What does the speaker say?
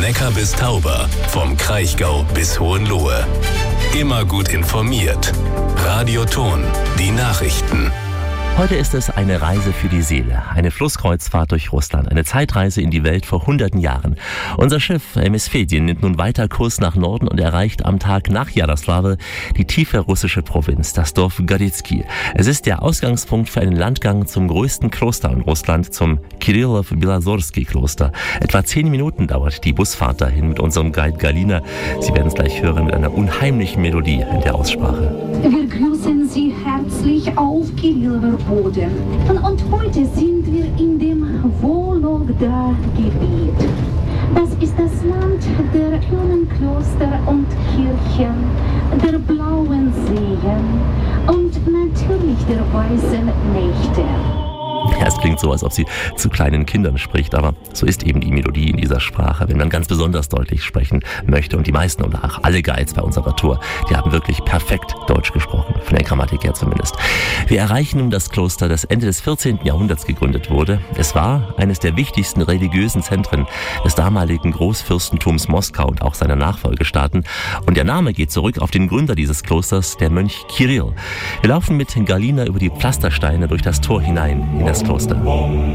Neckar bis Tauber, vom Kraichgau bis Hohenlohe. Immer gut informiert. Radio Thon, die Nachrichten. Heute ist es eine Reise für die Seele, eine Flusskreuzfahrt durch Russland, eine Zeitreise in die Welt vor hunderten Jahren. Unser Schiff MS Fedin nimmt nun weiter Kurs nach Norden und erreicht am Tag nach Jaroslawl die tiefe russische Provinz, das Dorf Gorytsky. Es ist der Ausgangspunkt für einen Landgang zum größten Kloster in Russland, zum Kirillow-Belozorski-Kloster. Etwa 10 Minuten dauert die Busfahrt dahin mit unserem Guide Galina. Sie werden es gleich hören mit einer unheimlichen Melodie in der Aussprache. Wir grüßen Sie herzlich auf Kirillower Boden. Und heute sind wir in dem Wologda-Gebiet. Das ist das Land der grünen Kloster und Kirchen, der blauen Seen und natürlich der weißen Nächte. Ja, es klingt so, als ob sie zu kleinen Kindern spricht, aber so ist eben die Melodie in dieser Sprache, wenn man ganz besonders deutlich sprechen möchte. Und die meisten oder auch alle Guides bei unserer Tour, die haben wirklich perfekt Deutsch gesprochen, von der Grammatik her zumindest. Wir erreichen nun das Kloster, das Ende des 14. Jahrhunderts gegründet wurde. Es war eines der wichtigsten religiösen Zentren des damaligen Großfürstentums Moskau und auch seiner Nachfolgestaaten. Und der Name geht zurück auf den Gründer dieses Klosters, der Mönch Kirill. Wir laufen mit Galina über die Pflastersteine durch das Tor hinein in das Kloster.